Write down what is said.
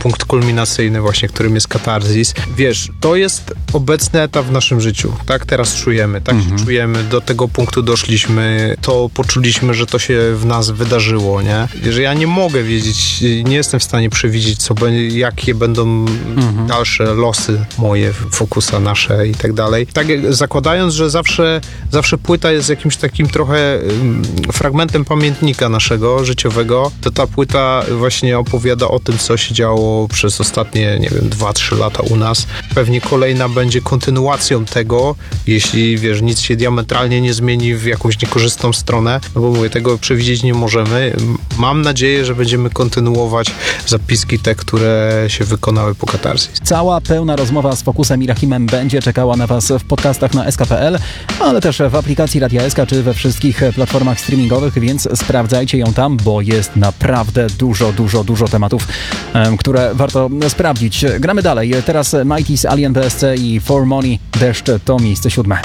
punkt kulminacyjny właśnie, którym jest katarzis. Wiesz, to jest obecny etap w naszym życiu. Tak teraz czujemy, tak się czujemy, do tego punktu doszliśmy, to poczuliśmy, że to się w nas wydarzyło, nie? Że ja nie mogę wiedzieć, nie jestem w stanie przewidzieć, jakie będą dalsze losy moje, fokusa nasze i tak dalej. Tak zakładając, że zawsze płyta jest jakimś takim trochę fragmentem pamiętnika naszego, życiowego, to ta płyta właśnie opowiada o tym, co się działo przez ostatnie, 2-3 lata u nas. Pewnie kolejna będzie kontynuacją tego, jeśli, wiesz, nic się diametralnie nie zmieni w jakąś niekorzystną stronę, no bo mówię, tego przewidzieć nie możemy. Mam nadzieję, że będziemy kontynuować zapiski te, które się wykonały po katarzis. Cała pełna rozmowa z Focusem i Rahimem będzie czekała na Was w podcastach na sk.pl, ale też w aplikacji Radia SK czy we wszystkich platformach streamingowych, więc sprawdzajcie ją tam, bo jest naprawdę dużo tematów, które warto sprawdzić. Gramy dalej. Teraz Mighty's Alien BSC i For Money. Deszcz to miejsce 7.